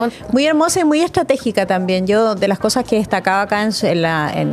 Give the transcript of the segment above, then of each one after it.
Muy hermosa y muy estratégica también. Yo, de las cosas que destacaba acá en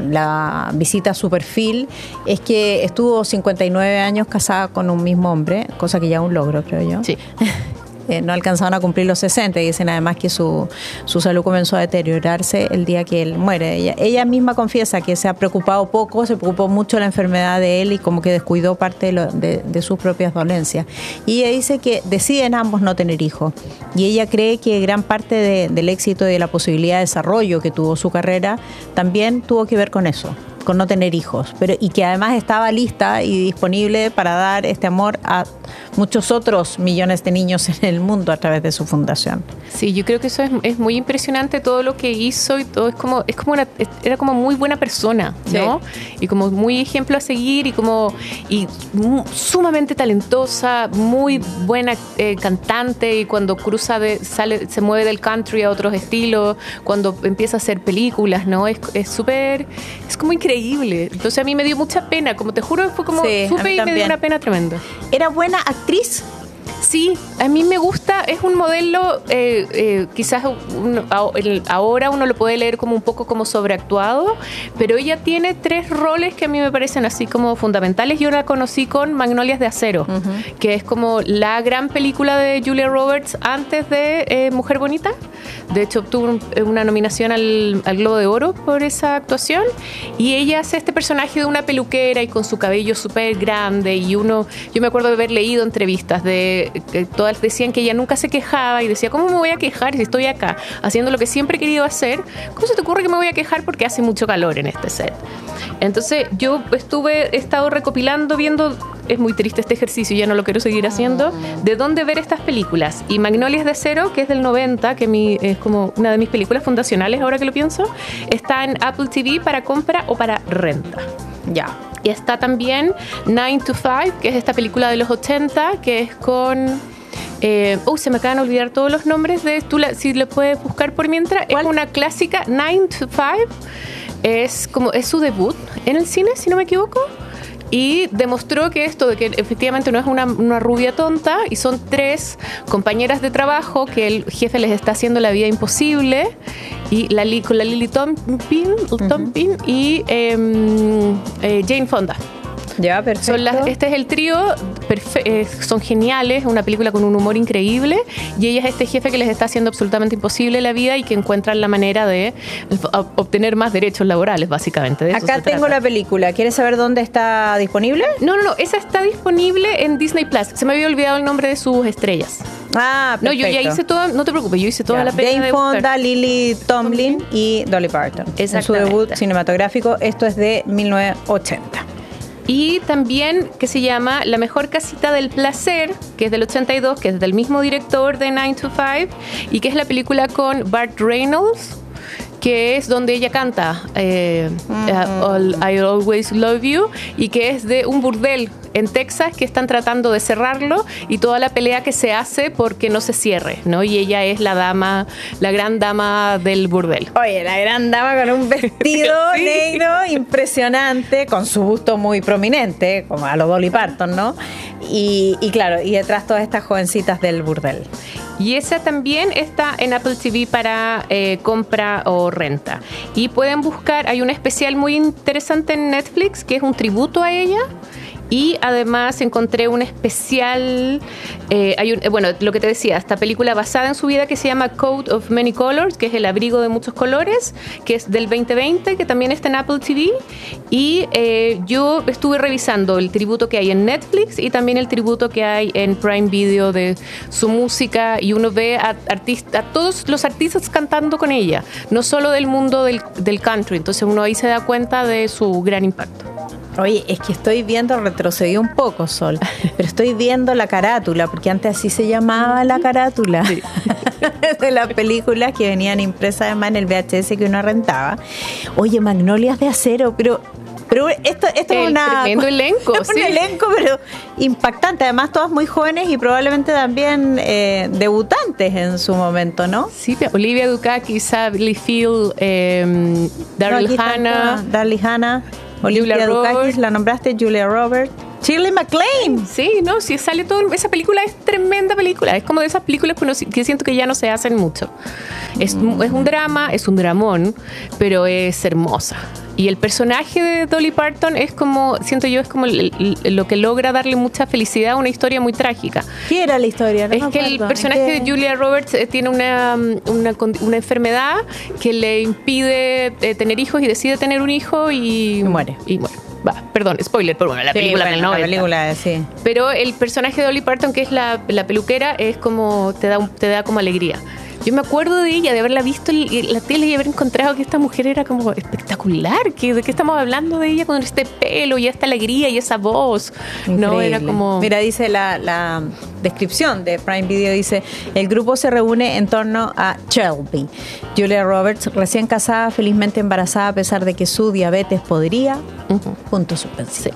la visita a su perfil, es que estuvo 59 años casada con un mismo hombre, cosa que ya es un logro, creo yo. Sí. No alcanzaron a cumplir los 60 y dicen además que su salud comenzó a deteriorarse el día que él muere. Ella misma confiesa que se ha preocupado poco, se preocupó mucho de la enfermedad de él y como que descuidó parte de sus propias dolencias. Y ella dice que deciden ambos no tener hijos. Y ella cree que gran parte del éxito y de la posibilidad de desarrollo que tuvo su carrera también tuvo que ver con eso, con no tener hijos, y que además estaba lista y disponible para dar este amor a muchos otros millones de niños en el mundo a través de su fundación. Sí, yo creo que eso es muy impresionante, todo lo que hizo y todo era como muy buena persona, ¿no? Sí. Y como muy ejemplo a seguir y sumamente talentosa, muy buena cantante, y cuando se mueve del country a otros estilos, cuando empieza a hacer películas, ¿no? Es súper, es como increíble. Entonces a mí me dio mucha pena, como te juro, fue como supe y me dio una pena tremenda. ¿Era buena actriz? Sí, a mí me gusta, es un modelo, quizás ahora uno lo puede leer como un poco como sobreactuado, pero ella tiene 3 roles que a mí me parecen así como fundamentales. Yo la conocí con Magnolias de Acero, que es como la gran película de Julia Roberts antes de Mujer Bonita. De hecho, obtuvo una nominación al Globo de Oro por esa actuación, y ella hace este personaje de una peluquera y con su cabello súper grande, y yo me acuerdo de haber leído entrevistas que todas decían que ella nunca se quejaba, y decía, ¿cómo me voy a quejar si estoy acá haciendo lo que siempre he querido hacer? ¿Cómo se te ocurre que me voy a quejar porque hace mucho calor en este set? Entonces yo he estado recopilando, viendo, es muy triste este ejercicio, ya no lo quiero seguir haciendo, de dónde ver estas películas. Y Magnolias de Acero, que es del 90, que es como una de mis películas fundacionales ahora que lo pienso, está en Apple TV para compra o para renta. Ya. Y está también 9 to 5, que es esta película de los 80, que es con... se me acaban de olvidar todos los nombres si le puedes buscar por mientras. ¿Cuál? Es una clásica. 9 to 5 es su debut en el cine, si no me equivoco, y demostró que esto de que efectivamente no es una rubia tonta, y son 3 compañeras de trabajo que el jefe les está haciendo la vida imposible, y con la Lily Tomlin y Jane Fonda. Ya, perfecto. Este es el trío, son geniales, una película con un humor increíble, y ella es este jefe que les está haciendo absolutamente imposible la vida y que encuentran la manera de obtener más derechos laborales, básicamente. De Acá tengo la película. ¿Quieres saber dónde está disponible? No, esa está disponible en Disney Plus. Se me había olvidado el nombre de sus estrellas. Ah, perfecto. No, yo ya hice todo, no te preocupes, yo hice toda la película. Jane Fonda, Lily Tomlin y Dolly Parton. En su debut cinematográfico. Esto es de 1980. Y también que se llama La Mejor Casita del Placer, que es del 82, que es del mismo director de 9 to 5, y que es la película con Burt Reynolds, que es donde ella canta I'll Always Love You, y que es de un burdel en Texas que están tratando de cerrarlo, y toda la pelea que se hace porque no se cierre, ¿no? Y ella es la gran dama del burdel. Oye, la gran dama con un vestido sí, negro impresionante, con su busto muy prominente, como a lo Dolly Parton, ¿no? Y claro, y detrás todas estas jovencitas del burdel. Y esa también está en Apple TV para compra o renta. Y pueden buscar, hay un especial muy interesante en Netflix que es un tributo a ella. Y además encontré un especial, lo que te decía, esta película basada en su vida que se llama Coat of Many Colors, que es el abrigo de muchos colores, que es del 2020, que también está en Apple TV. Y yo estuve revisando el tributo que hay en Netflix y también el tributo que hay en Prime Video de su música, y uno ve a todos los artistas cantando con ella, no solo del mundo del country. Entonces uno ahí se da cuenta de su gran impacto. Oye, es que retrocedí un poco, Sol, pero estoy viendo la carátula, porque antes así se llamaba la carátula, sí, de las películas que venían impresas además en el VHS que uno rentaba. Oye, Magnolias de Acero, pero esto es tremendo elenco. Es un elenco, pero impactante. Además, todas muy jóvenes y probablemente también debutantes en su momento, ¿no? Sí, Olivia Dukakis, Sally Field, Daryl Hannah, Olivia Dukakis, la nombraste, Julia Roberts, Shirley MacLaine. Sí, no, sí, sale todo. Esa película es tremenda película. Es como de esas películas que siento que ya no se hacen mucho. Es un drama, es un dramón, pero es hermosa. Y el personaje de Dolly Parton es como, siento yo, es como lo que logra darle mucha felicidad a una historia muy trágica. ¿Qué era la historia? No es que el personaje de Julia Roberts tiene una enfermedad que le impide tener hijos y decide tener un hijo y muere. Va, perdón, spoiler, pero bueno, la película del 90. La película, sí. Pero el personaje de Dolly Parton, que es la peluquera, es como, te da como alegría. Yo me acuerdo de ella, de haberla visto en la tele y haber encontrado que esta mujer era como espectacular. ¿De qué estamos hablando de ella con este pelo y esta alegría y esa voz? Increíble. No, era como... Mira, dice la descripción de Prime Video, dice: el grupo se reúne en torno a Shelby. Julia Roberts, recién casada, felizmente embarazada a pesar de que su diabetes podría... Punto suspensivo.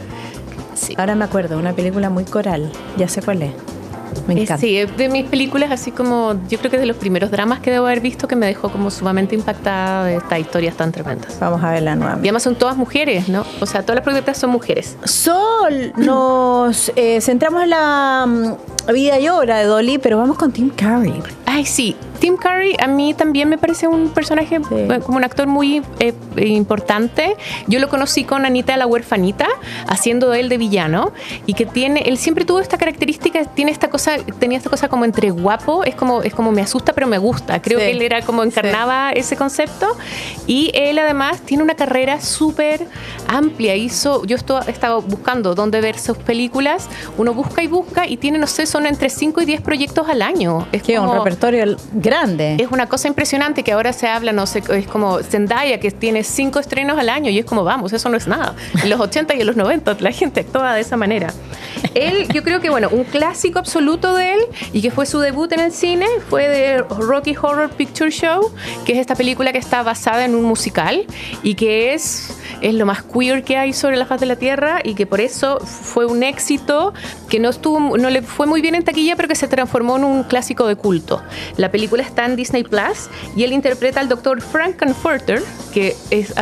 Sí. Ahora me acuerdo, una película muy coral. Ya sé cuál es. Me encanta. Sí, es de mis películas, así como yo creo que es de los primeros dramas que debo haber visto, que me dejó como sumamente impactada de estas historias tan tremendas. Vamos a verla nuevamente. Y además son todas mujeres, ¿no? O sea, todas las protagonistas son mujeres. Sol, nos centramos en la vida y obra de Dolly, pero vamos con Tim Curry. Ay, sí. Tim Curry a mí también me parece un personaje, como un actor muy importante. Yo lo conocí con Anita la huerfanita, haciendo él de villano, y que él siempre tuvo esta característica, tenía esta cosa como entre guapo, es como me asusta pero me gusta. Creo que él era como encarnaba ese concepto, y él además tiene una carrera súper amplia. Yo estaba buscando dónde ver sus películas, uno busca y tiene, no sé, son entre 5 y 10 proyectos al año. Es que un repertorio grande. Es una cosa impresionante que ahora se habla, no sé, es como Zendaya, que tiene 5 estrenos al año, y es como, vamos, eso no es nada. En los 80 y en los 90 la gente actuaba de esa manera. Él, yo creo que, bueno, un clásico absoluto de él, y que fue su debut en el cine, fue de Rocky Horror Picture Show, que es esta película que está basada en un musical, y que es lo más queer que hay sobre la faz de la tierra, y que por eso fue un éxito, que no le fue muy bien en taquilla, pero que se transformó en un clásico de culto. La película está en Disney Plus, y él interpreta al doctor Frankenfurter, que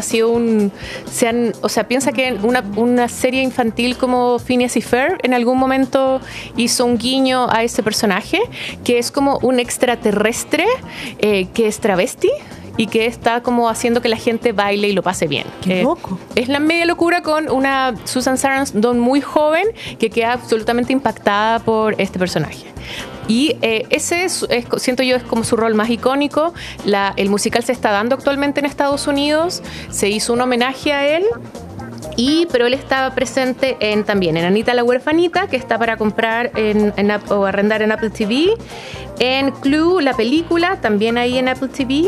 piensa que una serie infantil como Phineas y Ferb en algún momento hizo un guiño a ese personaje, que es como un extraterrestre que es travesti y que está como haciendo que la gente baile y lo pase bien. ¡Qué loco! Es la media locura con una Susan Sarandon muy joven que queda absolutamente impactada por este personaje. Y ese siento yo, es como su rol más icónico. El musical se está dando actualmente en Estados Unidos. Se hizo un homenaje a él. Pero él estaba presente también en Anita la huerfanita, que está para comprar o arrendar en Apple TV. En Clue, la película, también ahí en Apple TV.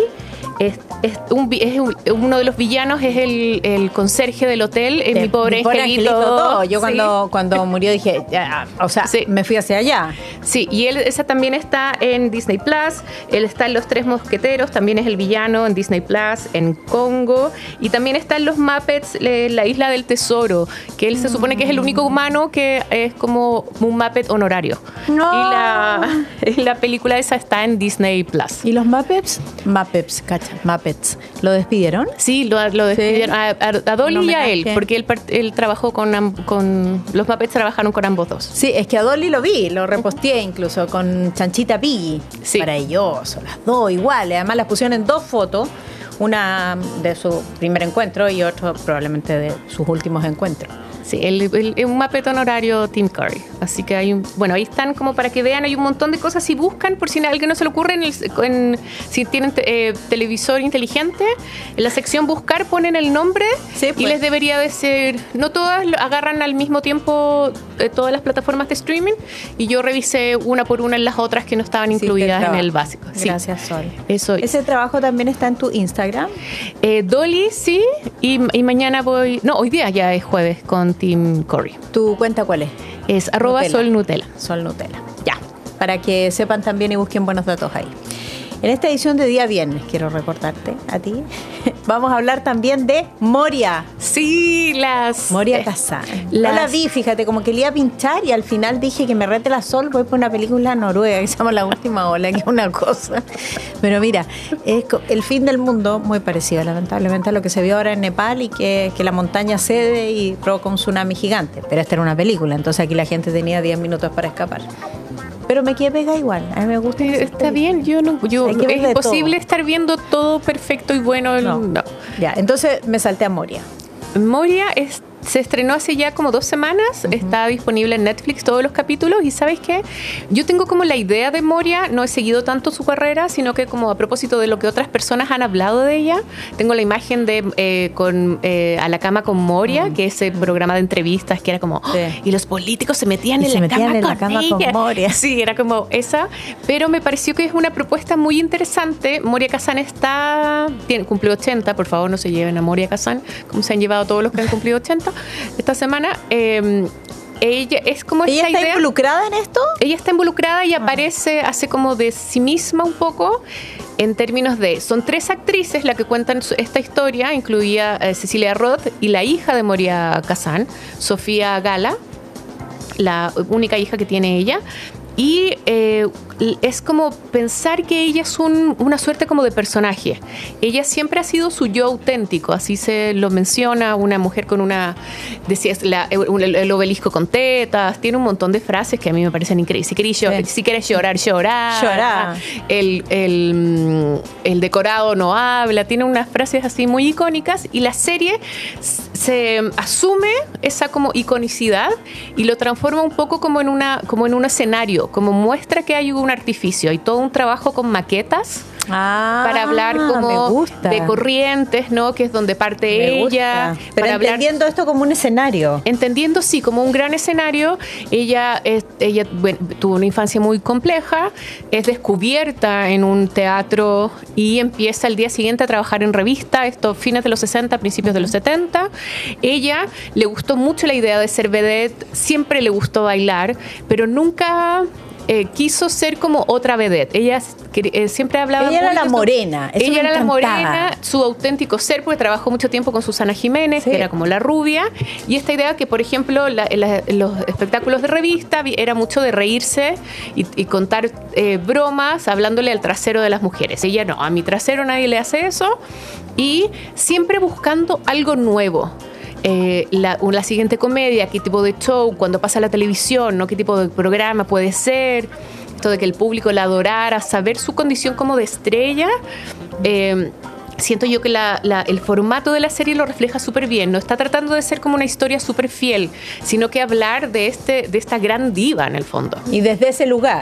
Uno de los villanos es el conserje del hotel, Mi Pobre Angelito. Yo cuando murió dije, me fui hacia allá. Sí, y esa también está en Disney Plus. Él está en Los Tres Mosqueteros, también es el villano en Disney Plus, en Congo. Y también está en Los Muppets, La Isla del Tesoro, que él se supone que es el único humano que es como un Muppet honorario. No. Y la película esa está en Disney Plus. ¿Y los Muppets? Muppets. ¿Lo despidieron? Sí, lo despidieron. Sí. A Dolly y a él, porque él trabajó con los Muppets, trabajaron con ambos dos. Sí, es que a Dolly lo vi, lo reposteé incluso con Chanchita Piggy. Sí. Maravilloso, las dos iguales. Además las pusieron en 2 fotos, una de su primer encuentro y otro probablemente de sus últimos encuentros. Sí, un Muppet honorario Tim Curry. Así que ahí están como para que vean, hay un montón de cosas. Si buscan, por si a alguien no se le ocurre, si tienen televisor inteligente, en la sección buscar ponen el nombre, y les debería decir, no todas agarran al mismo tiempo todas las plataformas de streaming, y yo revisé una por una en las otras que no estaban incluidas en el básico. Gracias, Sol. Eso es. ¿Ese trabajo también está en tu Instagram? Dolly, sí, y mañana hoy día ya es jueves con Tim Curry. ¿Tu cuenta cuál es? Es @solnutella. Solnutella. Ya, para que sepan también y busquen buenos datos ahí. En esta edición de día viernes, quiero recordarte a ti, vamos a hablar también de Moria. Sí, Moria Kazan. No la vi, fíjate, como que le iba a pinchar y al final dije que me rete la Sol, voy por una película noruega que se llama La Última Ola, que es una cosa. Pero mira, es el fin del mundo muy parecido, lamentablemente, a lo que se vio ahora en Nepal, y que la montaña cede y provoca un tsunami gigante. Pero esta era una película, entonces aquí la gente tenía 10 minutos para escapar. pero me quedé pegada igual. A mí me gusta. Está bien, es imposible estar viendo todo perfecto y bueno. No. Ya, entonces me salté a Moria. Moria se estrenó hace ya como 2 semanas, está disponible en Netflix todos los capítulos y ¿sabes qué? Yo tengo como la idea de Moria, no he seguido tanto su carrera, sino que como a propósito de lo que otras personas han hablado de ella, tengo la imagen de A la cama con Moria, que es ese programa de entrevistas que era como y los políticos se metían en la cama con Moria. Sí, era como esa, pero me pareció que es una propuesta muy interesante. Moria Kazan cumplió 80, por favor no se lleven a Moria Kazan, como se han llevado todos los que han cumplido 80 esta semana. Ella es como esta idea. ¿Ella está involucrada en esto? Ella está involucrada y aparece, hace como de sí misma un poco, en términos de... Son 3 actrices las que cuentan esta historia, incluía Cecilia Roth y la hija de Moria Kazan, Sofía Gala, la única hija que tiene ella. Y es como pensar que ella es una suerte como de personaje. Ella siempre ha sido su yo auténtico, así se lo menciona, una mujer con el obelisco con tetas, tiene un montón de frases que a mí me parecen increíbles. Si quieres llorar, llorar. El decorado no habla, tiene unas frases así muy icónicas y la serie se asume esa como iconicidad y lo transforma un poco como en un escenario, como muestra que hay un artificio. Hay todo un trabajo con maquetas para hablar como de corrientes, ¿no? Que es donde parte ella. Pero entendiendo esto como un escenario. Entendiendo, sí, como un gran escenario. Ella tuvo una infancia muy compleja, es descubierta en un teatro y empieza el día siguiente a trabajar en revista, esto fines de los 60, principios de los 70. Ella le gustó mucho la idea de ser vedette, siempre le gustó bailar, pero nunca... quiso ser como otra vedette. Ella siempre hablaba... Ella era la morena. Ella era la morena, su auténtico ser, porque trabajó mucho tiempo con Susana Jiménez, que era como la rubia. Y esta idea que, por ejemplo, los espectáculos de revista era mucho de reírse y contar bromas hablándole al trasero de las mujeres. Ella no, a mi trasero nadie le hace eso. Y siempre buscando algo nuevo. La siguiente comedia, qué tipo de show, cuando pasa a la televisión, ¿no? Qué tipo de programa puede ser, esto de que el público la adorara, saber su condición como de estrella. Siento yo que el formato de la serie lo refleja súper bien. No está tratando de ser como una historia súper fiel, sino que hablar de esta gran diva en el fondo. Y desde ese lugar.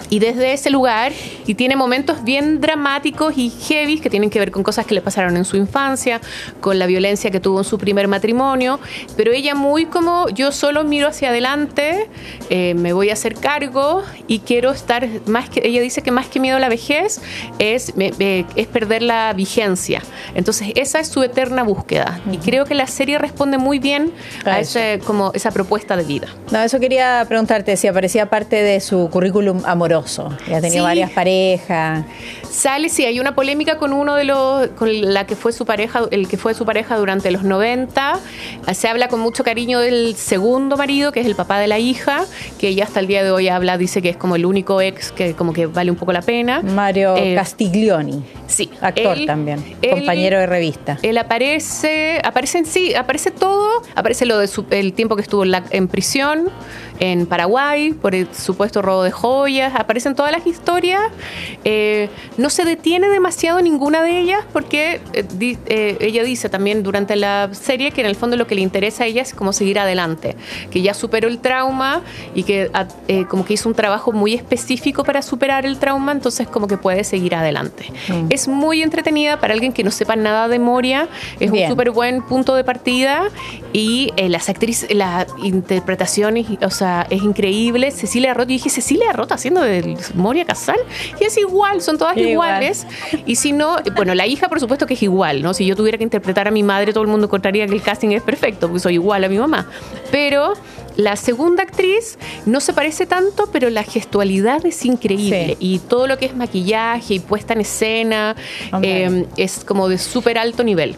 Y tiene momentos bien dramáticos y heavy que tienen que ver con cosas que le pasaron en su infancia, con la violencia que tuvo en su primer matrimonio, pero ella muy como, yo solo miro hacia adelante, me voy a hacer cargo y quiero estar ella dice que más que miedo a la vejez es perder la vigencia. Entonces esa es su eterna búsqueda y creo que la serie responde muy bien a esa propuesta de vida. No, eso quería preguntarte, si aparecía parte de su currículum amoroso. Ya ha tenido varias parejas. Hay una polémica con la que fue su pareja, el que fue su pareja durante los 90. Se habla con mucho cariño del segundo marido, que es el papá de la hija, que ella hasta el día de hoy dice que es como el único ex que como que vale un poco la pena. Mario Castiglioni. Sí. Actor también, compañero de revista. Él aparece todo, aparece lo de el tiempo que estuvo en prisión en Paraguay por el supuesto robo de joyas, aparecen todas las historias. No se detiene demasiado ninguna de ellas porque ella dice también durante la serie que en el fondo lo que le interesa a ella es como seguir adelante, que ya superó el trauma y que como que hizo un trabajo muy específico para superar el trauma, entonces como que puede seguir adelante. Es muy entretenida para alguien que no sepa nada de Moria, es un súper buen punto de partida y las actrices, las interpretaciones, o sea, es increíble. Cecilia Roth, yo dije, Cecilia Roth haciendo de Moria Kazan, y es igual, son todas iguales. Y si no, bueno, la hija por supuesto que es igual, ¿no? Si yo tuviera que interpretar a mi madre, todo el mundo encontraría que el casting es perfecto, porque soy igual a mi mamá. Pero la segunda actriz no se parece tanto, pero la gestualidad es increíble. Y todo lo que es maquillaje y puesta en escena es como de súper alto nivel.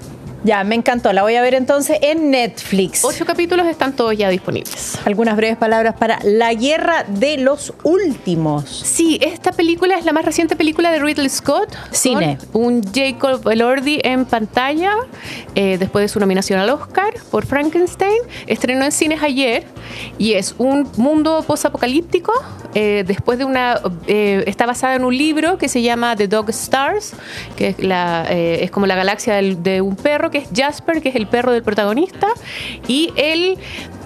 Ya, me encantó. La voy a ver entonces en Netflix. 8 capítulos están todos ya disponibles. Algunas breves palabras para La Guerra de los Últimos. Sí, esta película es la más reciente película de Ridley Scott. Cine. Un Jacob Elordi en pantalla, después de su nominación al Oscar por Frankenstein. Estrenó en cines ayer y es un mundo posapocalíptico. Después de está basada en un libro que se llama The Dog Stars, que es como la galaxia de un perro, que es Jasper, que es el perro del protagonista. Y él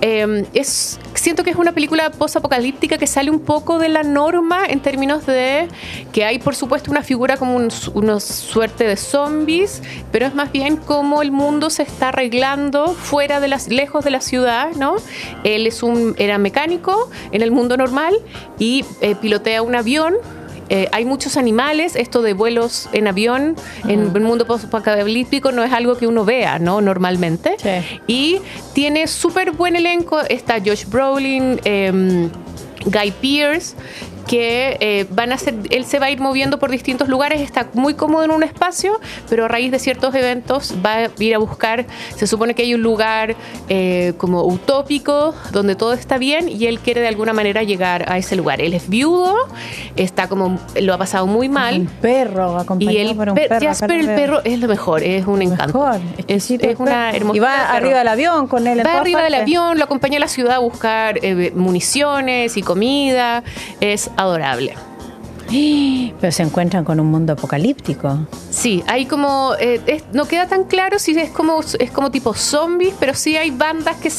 siento que es una película posapocalíptica que sale un poco de la norma en términos de que hay, por supuesto, una figura como una suerte de zombies, pero es más bien como el mundo se está arreglando lejos de la ciudad, ¿no? Él era mecánico en el mundo normal y pilotea un avión. Hay muchos animales, esto de vuelos en avión en el mundo posapocalíptico no es algo que uno vea, ¿no? Normalmente. Sí. Y tiene súper buen elenco, está Josh Brolin, Guy Pearce, que él se va a ir moviendo por distintos lugares, está muy cómodo en un espacio, pero a raíz de ciertos eventos va a ir a buscar, se supone que hay un lugar como utópico, donde todo está bien, y él quiere de alguna manera llegar a ese lugar. Él es viudo, lo ha pasado muy mal. Un perro acompañado por un perro. Jasper, el perro, es lo mejor, es un encanto. Es una hermosura. Y va arriba del avión con él. Va arriba del avión, lo acompaña a la ciudad a buscar municiones y comida. Es adorable. Pero se encuentran con un mundo apocalíptico. Sí, hay como no queda tan claro si es como tipo zombies, pero sí hay bandas que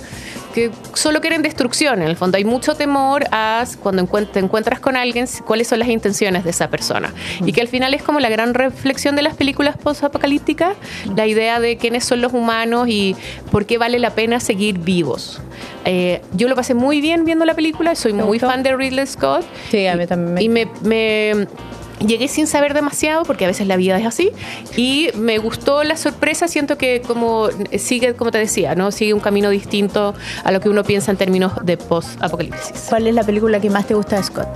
solo quieren destrucción. En el fondo hay mucho temor cuando te encuentras con alguien, cuáles son las intenciones de esa persona. Y que al final es como la gran reflexión de las películas post-apocalípticas, la idea de quiénes son los humanos y por qué vale la pena seguir vivos. Yo lo pasé muy bien viendo la película, soy muy fan de Ridley Scott. Sí, a mí también. Y me llegué sin saber demasiado, porque a veces la vida es así, y me gustó la sorpresa. Siento que sigue, como te decía, ¿no? Sigue un camino distinto a lo que uno piensa en términos de post-apocalipsis. ¿Cuál es la película que más te gusta de Scott?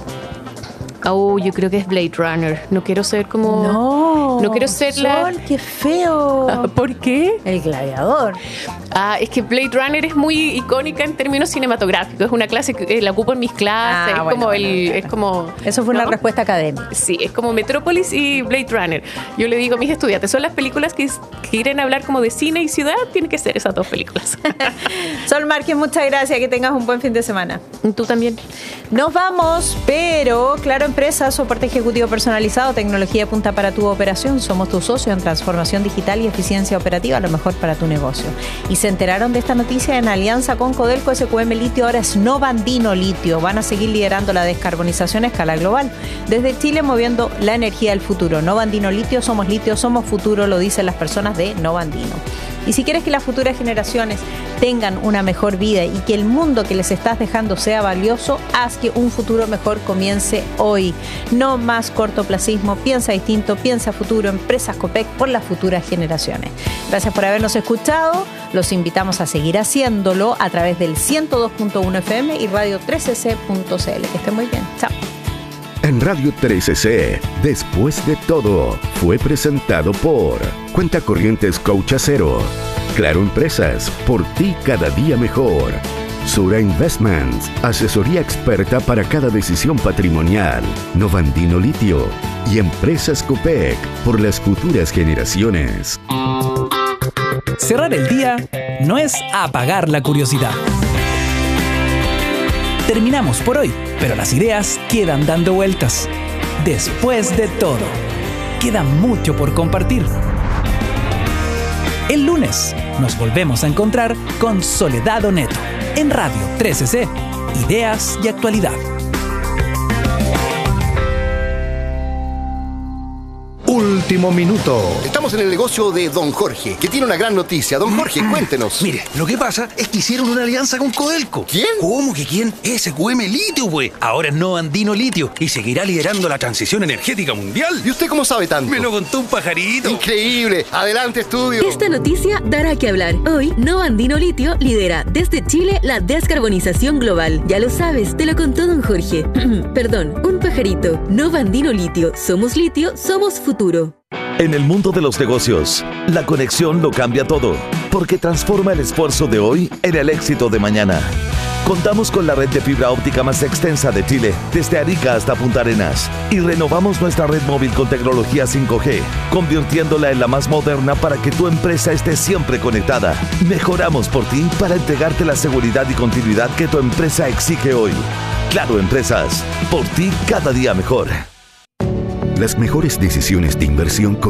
Yo creo que es Blade Runner. No quiero ser como... No quiero ser ¡Qué feo! ¿Por qué? El Gladiador. Es que Blade Runner es muy icónica en términos cinematográficos. Es una clase que la ocupo en mis clases. Es como... Eso fue una respuesta académica. Sí, es como Metrópolis y Blade Runner. Yo le digo a mis estudiantes, son las películas que quieren hablar como de cine y ciudad, tienen que ser esas dos películas. Sol Márquez, muchas gracias. Que tengas un buen fin de semana. Tú también. Nos vamos, pero Claro Empresa, soporte ejecutivo personalizado, tecnología punta para tu operación. Somos tu socio en transformación digital y eficiencia operativa, lo mejor para tu negocio. Y se enteraron de esta noticia en alianza con Codelco. SQM Litio ahora es Novandino Litio. Van a seguir liderando la descarbonización a escala global. Desde Chile, moviendo la energía del futuro. Novandino Litio, somos futuro, lo dicen las personas de Novandino. Y si quieres que las futuras generaciones tengan una mejor vida y que el mundo que les estás dejando sea valioso, haz que un futuro mejor comience hoy. No más cortoplacismo, piensa distinto, piensa futuro. Empresas Copec por las futuras generaciones. Gracias por habernos escuchado. Los invitamos a seguir haciéndolo a través del 102.1 FM y radio 13c.cl. Que estén muy bien. Chao. En Radio 13C, Después de Todo, fue presentado por Cuenta Corrientes Coach Acero, Claro Empresas, por ti cada día mejor, Sura Investments, asesoría experta para cada decisión patrimonial, Novandino Litio y Empresas Copec, por las futuras generaciones. Cerrar el día no es apagar la curiosidad. Terminamos por hoy, pero las ideas quedan dando vueltas. Después de todo, queda mucho por compartir. El lunes nos volvemos a encontrar con Soledad Oneto en Radio 13C, Ideas y Actualidad. Último minuto. Estamos en el negocio de Don Jorge, que tiene una gran noticia. Don Jorge, cuéntenos. Mire, lo que pasa es que hicieron una alianza con Codelco. ¿Quién? ¿Cómo que quién? SQM Litio, güey. Ahora es Novandino Litio y seguirá liderando la transición energética mundial. ¿Y usted cómo sabe tanto? Me lo contó un pajarito. Increíble. Adelante, estudio. Esta noticia dará que hablar. Hoy, Novandino Litio lidera desde Chile la descarbonización global. Ya lo sabes, te lo contó Don Jorge. Perdón, un pajarito. Novandino Litio. Somos litio, somos futuro. En el mundo de los negocios, la conexión lo cambia todo, porque transforma el esfuerzo de hoy en el éxito de mañana. Contamos con la red de fibra óptica más extensa de Chile, desde Arica hasta Punta Arenas, y renovamos nuestra red móvil con tecnología 5G, convirtiéndola en la más moderna para que tu empresa esté siempre conectada. Mejoramos por ti para entregarte la seguridad y continuidad que tu empresa exige hoy. Claro Empresas, por ti cada día mejor. Las mejores decisiones de inversión